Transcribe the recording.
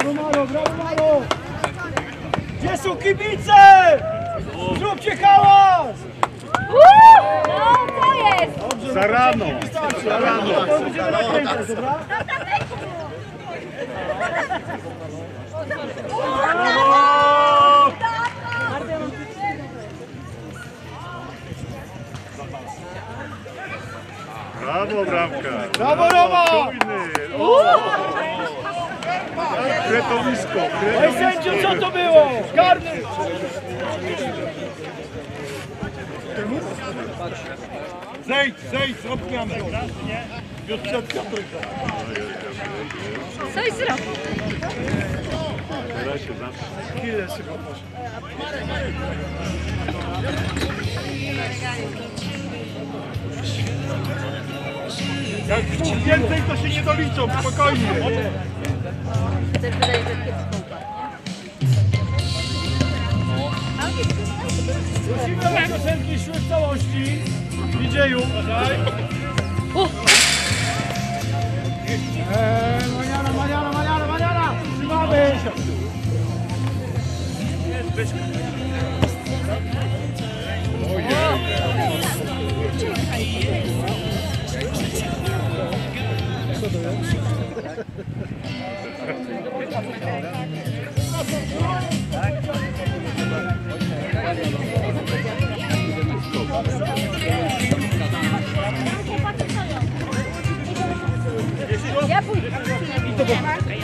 Brawo Maro, brawo Maro! Gdzie są kibice? Zróbcie hałas! No, to jest! Dobrze, Za rano! Za rano! To będziemy nakręcać, dobra? Brawo, bramka! Brawo, Roma! Czujny! Kretowisko! Ej, sędziu, co to było? Karny! Zejdź, zrób zmianę! Coś zrobił. Teraz się zacznie. Chwilę szybko proszę. Jak więcej to się nie doliczą, spokojnie! Też wydaje, że kiepską. Prosimy, aby piosenki szły w całości. Widzieju. Maniana! Trzymamy! Ja pójdę.